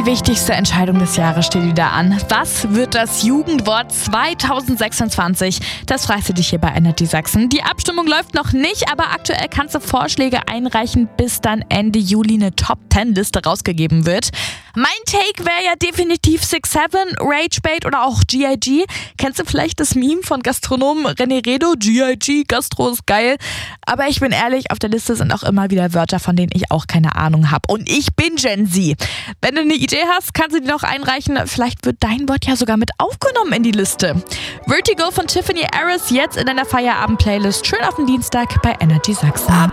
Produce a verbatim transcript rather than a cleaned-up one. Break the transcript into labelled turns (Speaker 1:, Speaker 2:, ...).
Speaker 1: Die wichtigste Entscheidung des Jahres steht wieder an. Was wird das Jugendwort zwanzig sechsundzwanzig? Das fragst du dich hier bei Energy Sachsen. Die Abstimmung läuft noch nicht, aber aktuell kannst du Vorschläge einreichen, bis dann Ende Juli eine Top zehn Liste rausgegeben wird. Mein Take wäre ja definitiv six seven, Ragebait oder auch G I G. Kennst du vielleicht das Meme von Gastronom René Redo? G I G, Gastro ist geil. Aber ich bin ehrlich, auf der Liste sind auch immer wieder Wörter, von denen ich auch keine Ahnung habe. Und ich bin Gen Z. Wenn du eine Idee hast, kannst du die noch einreichen. Vielleicht wird dein Wort ja sogar mit aufgenommen in die Liste. Vertigo von Tiffany Harris jetzt in deiner Feierabend-Playlist. Schön auf den Dienstag bei Energy Sachsen.